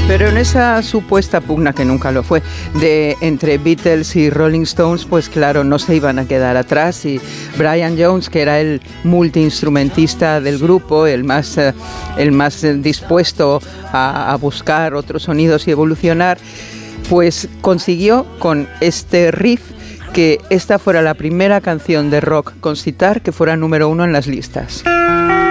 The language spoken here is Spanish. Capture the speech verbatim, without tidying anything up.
Pero en esa supuesta pugna, que nunca lo fue, de entre Beatles y Rolling Stones, pues claro, no se iban a quedar atrás, y Brian Jones, que era el multiinstrumentista del grupo, el más, eh, el más dispuesto a, a buscar otros sonidos y evolucionar, pues consiguió con este riff que esta fuera la primera canción de rock con sitar que fuera número uno en las listas.